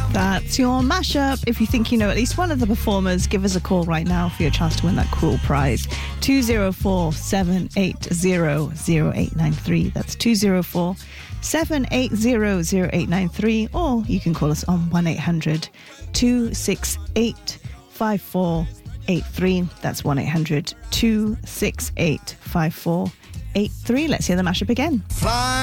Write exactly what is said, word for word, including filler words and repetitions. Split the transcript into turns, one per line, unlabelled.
That's your mashup. If you think you know at least one of the performers, give us a call right now for your chance to win that cool prize. two oh four, seven eight zero, zero eight nine three. That's two oh four, seven eight zero, zero eight nine three. Or you can call us on one eight hundred, two six eight, five four eight three. That's one eight hundred, two six eight, five four eight three. Let's hear the mashup again.
Fly.